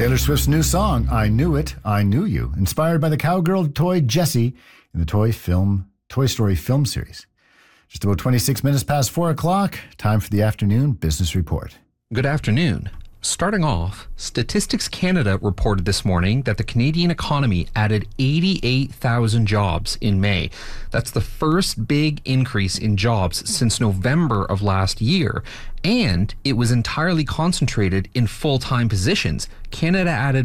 Taylor Swift's new song, I Knew It, I Knew You, inspired by the cowgirl toy Jessie in the Toy Story film series. Just about 26 minutes past 4 o'clock, time for the afternoon business report. Good afternoon. Starting off, Statistics Canada reported this morning that the Canadian economy added 88,000 jobs in May. That's the first big increase in jobs since November of last year, and it was entirely concentrated in full-time positions. Canada added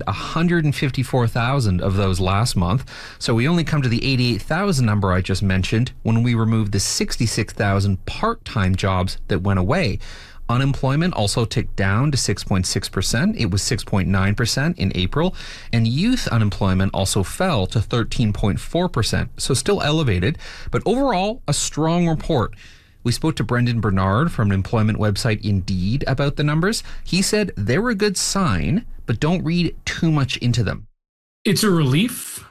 154,000 of those last month, so we only come to the 88,000 number I just mentioned when we remove the 66,000 part-time jobs that went away. Unemployment also ticked down to 6.6%. It was 6.9% in April. And youth unemployment also fell to 13.4%. So still elevated, but overall, a strong report. We spoke to Brendan Bernard from an employment website Indeed about the numbers. He said they were a good sign, but don't read too much into them. It's a relief.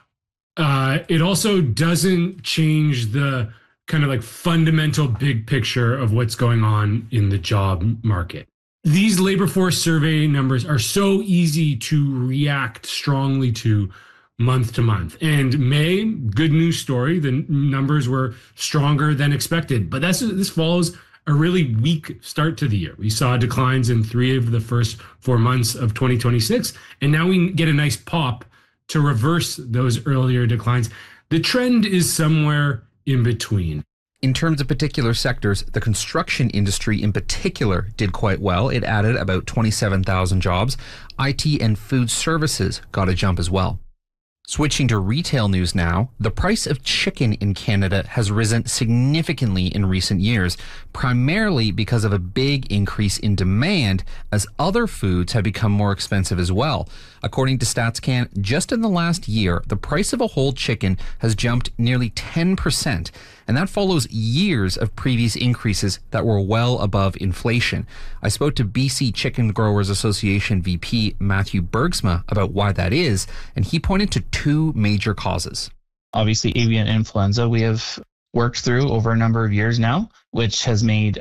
It also doesn't change the kind of like fundamental big picture of what's going on in the job market. These labor force survey numbers are so easy to react strongly to month. And May, good news story, the numbers were stronger than expected. But this follows a really weak start to the year. We saw declines in 3 of the first 4 months of 2026, and now we get a nice pop to reverse those earlier declines. The trend is somewhere in between. In terms of particular sectors, the construction industry in particular did quite well. It added about 27,000 jobs. IT and food services got a jump as well. Switching to retail news now, the price of chicken in Canada has risen significantly in recent years, primarily because of a big increase in demand as other foods have become more expensive as well. According to StatsCan, just in the last year, the price of a whole chicken has jumped nearly 10%, and that follows years of previous increases that were well above inflation. I spoke to BC Chicken Growers Association VP Matthew Bergsma about why that is, and he pointed to 2 major causes. Obviously, avian influenza we have worked through over a number of years now, which has made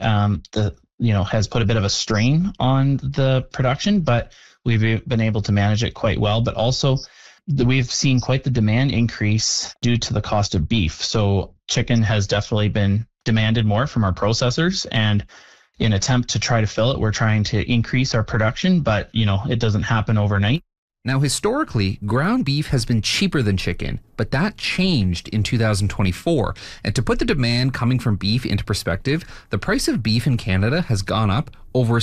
has put a bit of a strain on the production, but we've been able to manage it quite well. But also, we've seen quite the demand increase due to the cost of beef. So chicken has definitely been demanded more from our processors, and in attempt to try to fill it, we're trying to increase our production, but it doesn't happen overnight. Now, historically, ground beef has been cheaper than chicken, but that changed in 2024. And to put the demand coming from beef into perspective, the price of beef in Canada has gone up over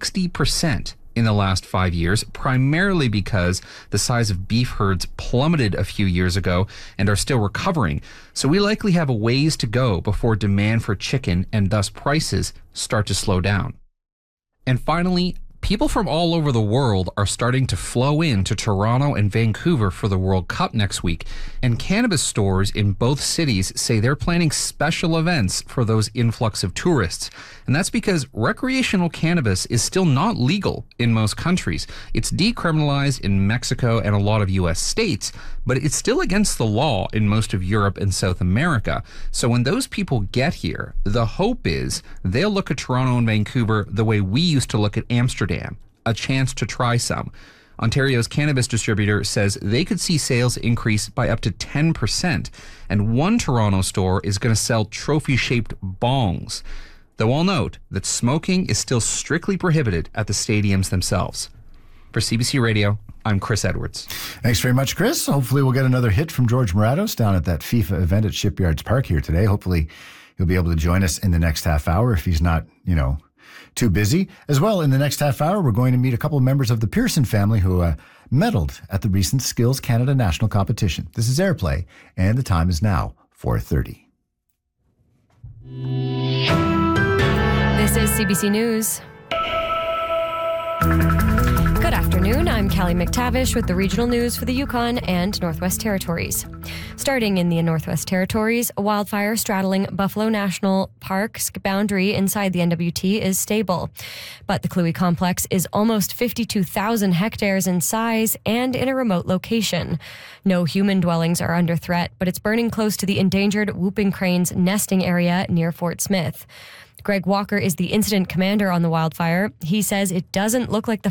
60% in the last 5 years, primarily because the size of beef herds plummeted a few years ago and are still recovering. So we likely have a ways to go before demand for chicken and thus prices start to slow down. And finally, people from all over the world are starting to flow into Toronto and Vancouver for the World Cup next week, and cannabis stores in both cities say they're planning special events for those influx of tourists. And that's because recreational cannabis is still not legal in most countries. It's decriminalized in Mexico and a lot of US states, but it's still against the law in most of Europe and South America. So when those people get here, the hope is they'll look at Toronto and Vancouver the way we used to look at Amsterdam, a chance to try some. Ontario's cannabis distributor says they could see sales increase by up to 10%, and one Toronto store is going to sell trophy-shaped bongs. Though I'll note that smoking is still strictly prohibited at the stadiums themselves. For CBC Radio, I'm Chris Edwards. Thanks very much, Chris. Hopefully we'll get another hit from George Morados down at that FIFA event at Shipyards Park here today. Hopefully he'll be able to join us in the next half hour if he's not, too busy. As well, in the next half hour, we're going to meet a couple of members of the Pearson family who medaled at the recent Skills Canada National Competition. This is Airplay, and the time is now 4:30. This is CBC News. Good afternoon, I'm Callie McTavish with the regional news for the Yukon and Northwest Territories. Starting in the Northwest Territories, a wildfire straddling Buffalo National Park's boundary inside the NWT is stable. But the Kluwe complex is almost 52,000 hectares in size and in a remote location. No human dwellings are under threat, but it's burning close to the endangered whooping crane's nesting area near Fort Smith. Greg Walker is the incident commander on the wildfire. He says it doesn't look like the